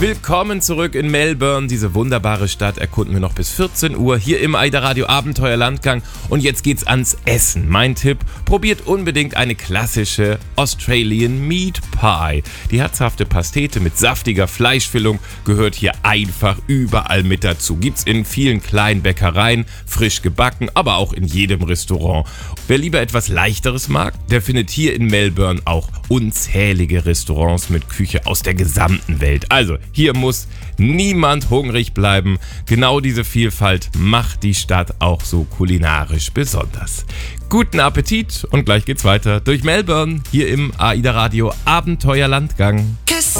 Willkommen zurück in Melbourne. Diese wunderbare Stadt erkunden wir noch bis 14 Uhr hier im AIDA Radio Abenteuerlandgang. Und jetzt geht's ans Essen. Mein Tipp, probiert unbedingt eine klassische Australian Meat Pie. Die herzhafte Pastete mit saftiger Fleischfüllung gehört hier einfach überall mit dazu. Gibt's in vielen kleinen Bäckereien, frisch gebacken, aber auch in jedem Restaurant. Wer lieber etwas Leichteres mag, der findet hier in Melbourne auch unzählige Restaurants mit Küche aus der gesamten Welt. Also, hier muss niemand hungrig bleiben. Genau diese Vielfalt macht die Stadt auch so kulinarisch besonders. Guten Appetit und gleich geht's weiter durch Melbourne hier im AIDA Radio Abenteuerlandgang.